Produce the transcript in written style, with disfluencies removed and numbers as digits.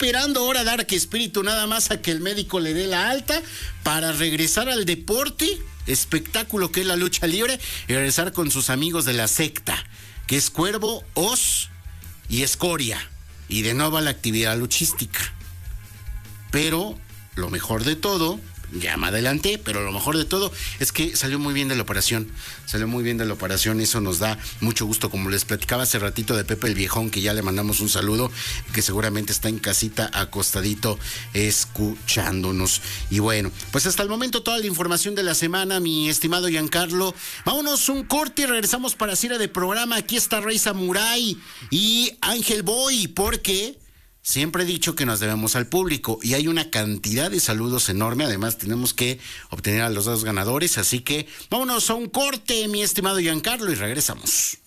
esperando ahora Dark Espíritu nada más a que el médico le dé la alta para regresar al deporte, espectáculo que es la lucha libre, y regresar con sus amigos de la secta, que es Cuervo, Oz y Escoria, y de nuevo a la actividad luchística. Pero lo mejor de todo, ya me adelanté, pero lo mejor de todo es que salió muy bien de la operación. Eso nos da mucho gusto, como les platicaba hace ratito de Pepe el Viejón, que ya le mandamos un saludo, que seguramente está en casita acostadito escuchándonos. Y bueno, pues hasta el momento toda la información de la semana, mi estimado Giancarlo. Vámonos un corte y regresamos para cierre de programa. Aquí está Rey Samurai y Ángel Boy, porque siempre he dicho que nos debemos al público y hay una cantidad de saludos enorme. Además, tenemos que obtener a los dos ganadores. Así que vámonos a un corte, mi estimado Giancarlo, y regresamos.